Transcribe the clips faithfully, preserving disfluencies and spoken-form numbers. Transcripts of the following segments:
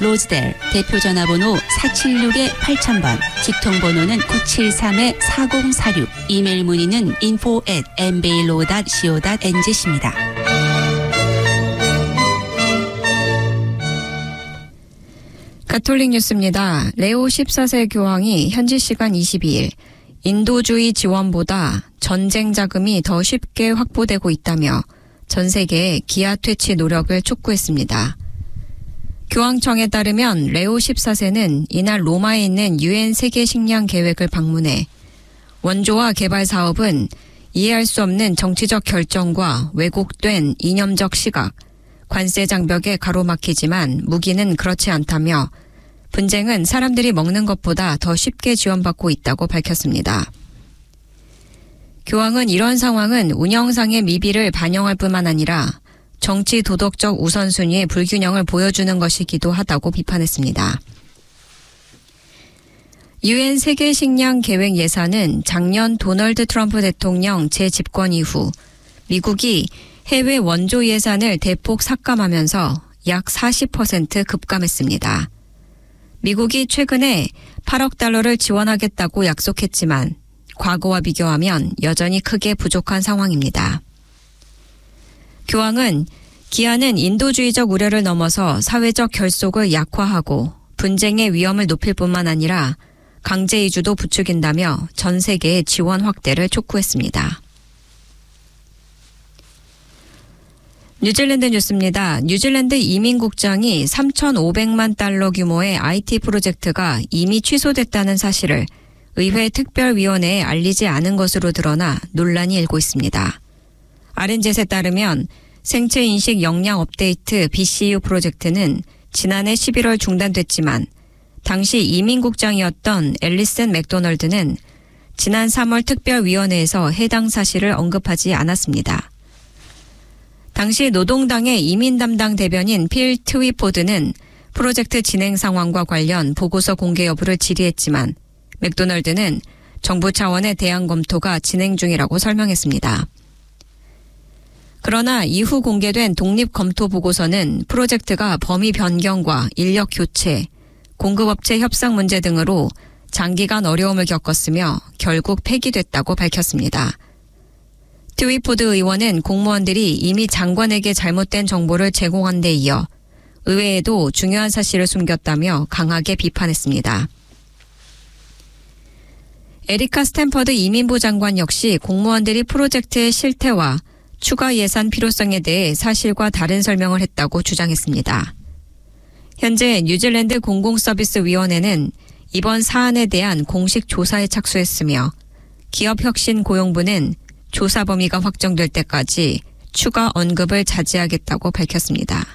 로즈델, 대표 전화번호 사칠육 팔천 번, 직통번호는 구칠삼 사공사육, 이메일 문의는 info at 엠베일로 닷 씨오 닷 엔지씨입니다. 가톨릭 뉴스입니다. 레오 십사 세 교황이 현지 시간 이십이일 인도주의 지원보다 전쟁 자금이 더 쉽게 확보되고 있다며 전 세계의 기아 퇴치 노력을 촉구했습니다. 교황청에 따르면 레오 십사 세는 이날 로마에 있는 유엔 세계 식량 계획을 방문해 원조와 개발 사업은 이해할 수 없는 정치적 결정과 왜곡된 이념적 시각, 관세 장벽에 가로막히지만 무기는 그렇지 않다며 분쟁은 사람들이 먹는 것보다 더 쉽게 지원받고 있다고 밝혔습니다. 교황은 이런 상황은 운영상의 미비를 반영할 뿐만 아니라 정치 도덕적 우선순위의 불균형을 보여주는 것이기도 하다고 비판했습니다. 유엔 세계 식량 계획 예산은 작년 도널드 트럼프 대통령 재집권 이후 미국이 해외 원조 예산을 대폭 삭감하면서 약 사십 퍼센트 급감했습니다. 미국이 최근에 팔억 달러를 지원하겠다고 약속했지만 과거와 비교하면 여전히 크게 부족한 상황입니다. 교황은 기아는 인도주의적 우려를 넘어서 사회적 결속을 약화하고 분쟁의 위험을 높일 뿐만 아니라 강제 이주도 부추긴다며 전 세계의 지원 확대를 촉구했습니다. 뉴질랜드 뉴스입니다. 뉴질랜드 이민국장이 삼천오백만 달러 규모의 아이티 프로젝트가 이미 취소됐다는 사실을 의회 특별위원회에 알리지 않은 것으로 드러나 논란이 일고 있습니다. 알엔젯에 따르면 생체인식 역량 업데이트 비씨유 프로젝트는 지난해 십일월 중단됐지만 당시 이민국장이었던 앨리슨 맥도널드는 지난 삼월 특별위원회에서 해당 사실을 언급하지 않았습니다. 당시 노동당의 이민 담당 대변인 필 트위포드는 프로젝트 진행 상황과 관련 보고서 공개 여부를 질의했지만 맥도널드는 정부 차원의 대안 검토가 진행 중이라고 설명했습니다. 그러나 이후 공개된 독립검토 보고서는 프로젝트가 범위 변경과 인력 교체, 공급업체 협상 문제 등으로 장기간 어려움을 겪었으며 결국 폐기됐다고 밝혔습니다. 트위포드 의원은 공무원들이 이미 장관에게 잘못된 정보를 제공한 데 이어 의회에도 중요한 사실을 숨겼다며 강하게 비판했습니다. 에리카 스탠퍼드 이민부 장관 역시 공무원들이 프로젝트의 실태와 추가 예산 필요성에 대해 사실과 다른 설명을 했다고 주장했습니다. 현재 뉴질랜드 공공서비스위원회는 이번 사안에 대한 공식 조사에 착수했으며 기업혁신고용부는 조사 범위가 확정될 때까지 추가 언급을 자제하겠다고 밝혔습니다.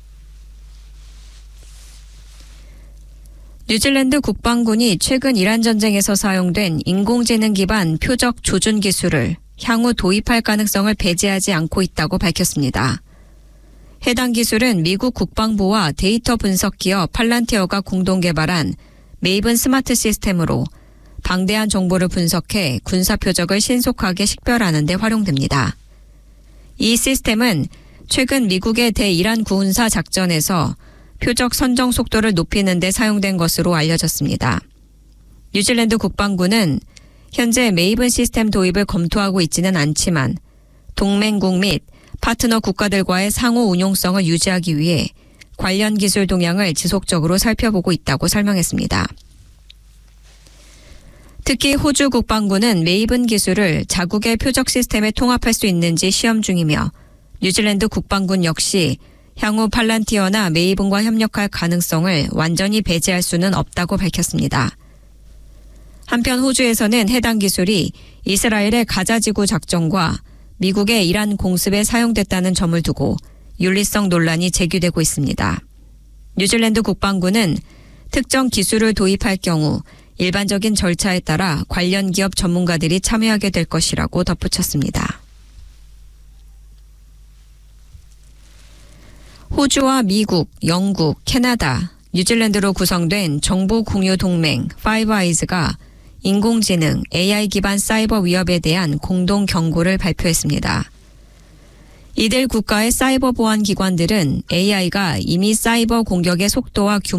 뉴질랜드 국방군이 최근 이란 전쟁에서 사용된 인공지능 기반 표적 조준 기술을 향후 도입할 가능성을 배제하지 않고 있다고 밝혔습니다. 해당 기술은 미국 국방부와 데이터 분석 기업 팔란티어가 공동 개발한 메이븐 스마트 시스템으로 방대한 정보를 분석해 군사 표적을 신속하게 식별하는 데 활용됩니다. 이 시스템은 최근 미국의 대이란 군사 작전에서 표적 선정 속도를 높이는 데 사용된 것으로 알려졌습니다. 뉴질랜드 국방부는 현재 메이븐 시스템 도입을 검토하고 있지는 않지만 동맹국 및 파트너 국가들과의 상호 운용성을 유지하기 위해 관련 기술 동향을 지속적으로 살펴보고 있다고 설명했습니다. 특히 호주 국방부는 메이븐 기술을 자국의 표적 시스템에 통합할 수 있는지 시험 중이며 뉴질랜드 국방군 역시 향후 팔란티어나 메이븐과 협력할 가능성을 완전히 배제할 수는 없다고 밝혔습니다. 한편 호주에서는 해당 기술이 이스라엘의 가자지구 작전과 미국의 이란 공습에 사용됐다는 점을 두고 윤리성 논란이 제기되고 있습니다. 뉴질랜드 국방부는 특정 기술을 도입할 경우 일반적인 절차에 따라 관련 기업 전문가들이 참여하게 될 것이라고 덧붙였습니다. 호주와 미국, 영국, 캐나다, 뉴질랜드로 구성된 정보 공유 동맹 파이브 아이즈가 인공지능, 에이아이 기반 사이버 위협에 대한 공동 경고를 발표했습니다. 이들 국가의 사이버 보안 기관들은 에이아이가 이미 사이버 공격의 속도와 규모